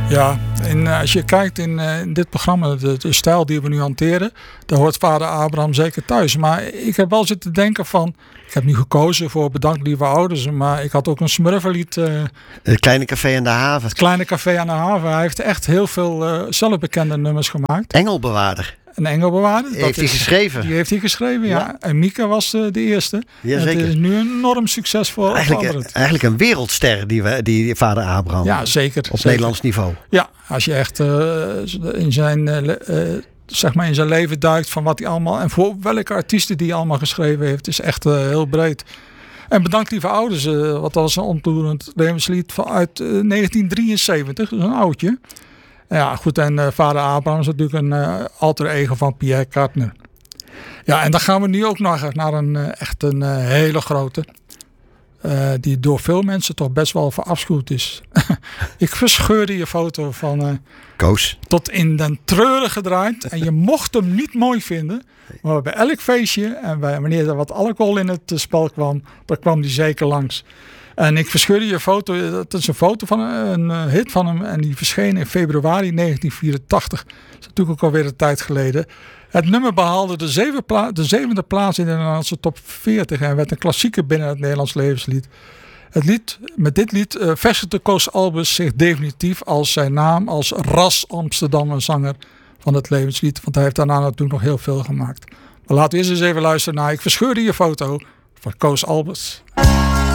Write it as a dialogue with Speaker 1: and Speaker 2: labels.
Speaker 1: Ja, en als je kijkt in dit programma, de stijl die we nu hanteren, daar hoort vader Abraham zeker thuis. Maar ik heb wel zitten denken van, ik heb nu gekozen voor Bedankt lieve ouders, maar ik had ook een Smurfenlied.
Speaker 2: Het Kleine Café aan de Haven.
Speaker 1: Het Kleine Café aan de Haven. Hij heeft echt heel veel zelfbekende nummers gemaakt.
Speaker 2: Engelbewaarder.
Speaker 1: Een engelbewaarder.
Speaker 2: Heeft hij geschreven?
Speaker 1: Die heeft hij geschreven, ja. En Mieke was de eerste.
Speaker 2: Jazeker.
Speaker 1: Het is nu een enorm succesvol.
Speaker 2: Eigenlijk een wereldster, die vader Abraham.
Speaker 1: Ja, zeker.
Speaker 2: Op Nederlands niveau.
Speaker 1: Ja, als je echt in zijn leven duikt van wat hij allemaal... en voor welke artiesten die hij allemaal geschreven heeft, is echt heel breed. En Bedankt lieve ouders, wat was een ontroerend levenslied uit 1973. Dat is een oudje. Ja, goed, en vader Abraham is natuurlijk een alter ego van Pierre Cardin. Ja, en dan gaan we nu ook nog naar een hele grote. Die door veel mensen toch best wel verafschuwd is. Ik verscheurde je foto van
Speaker 2: Koos.
Speaker 1: Tot in den treuren gedraaid. En je mocht hem niet mooi vinden. Maar bij elk feestje en wanneer er wat alcohol in het spel kwam, dan kwam die zeker langs. En ik verscheurde je foto. Dat is een foto van een hit van hem. En die verscheen in februari 1984. Dat is natuurlijk ook alweer een tijd geleden. Het nummer behaalde de zevende plaats in de Nederlandse top 40. En werd een klassieker binnen het Nederlands levenslied. Met dit lied vestigde Koos Albers zich definitief als zijn naam. Als ras Amsterdammer zanger van het levenslied. Want hij heeft daarna natuurlijk nog heel veel gemaakt. Maar laten we eens even luisteren naar Ik verscheurde je foto van Koos Albers.